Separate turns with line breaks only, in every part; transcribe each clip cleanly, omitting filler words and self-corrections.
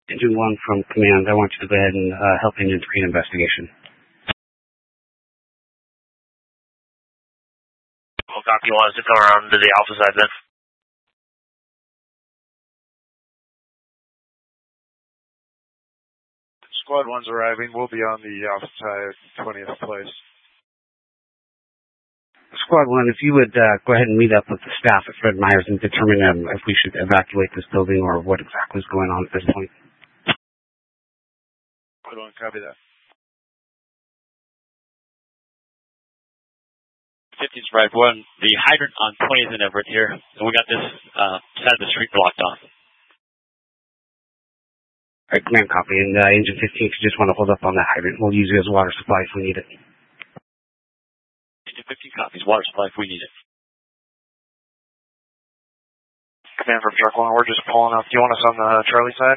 Engine 1 from command, I want you to go ahead and help Engine 3 in investigation.
Well, copy, you want us to come around to the Alpha side then?
Squad 1's arriving. We'll be on the Alpha side, 20th place.
Squad 1, if you would go ahead and meet up with the staff at Fred Meyers and determine if we should evacuate this building or what exactly is going on at this point.
Squad 1, copy that.
15's right, one. The hydrant on 20th and Everett here, and we got this side of the street blocked off.
All right, command copy. And Engine 15, if you just want to hold up on that hydrant, we'll use it as water supply if we need it.
Engine 15 copies, water supply if we need it.
Command from Truck 1, we're just pulling up. Do you want us on the Charlie side?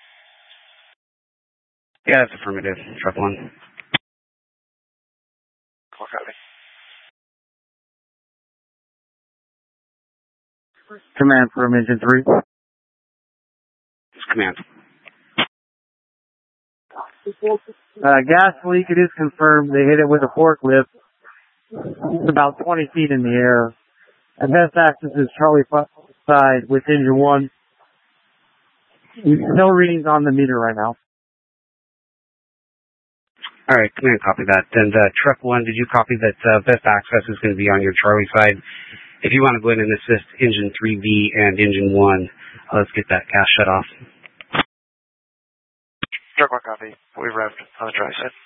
Yeah, that's affirmative, Truck 1.
Cool, copy.
Command from Engine 3.
It's command.
Gas leak, it is confirmed. They hit it with a forklift. It's about 20 feet in the air. And best access is Charlie side with Engine 1. No readings on the meter right now.
All right, command copy that. And Truck 1, did you copy that best access is going to be on your Charlie side? If you want to go in and assist Engine 3B and Engine 1, let's get that gas shut off.
Truck 1, copy. We've arrived on the Charlie side.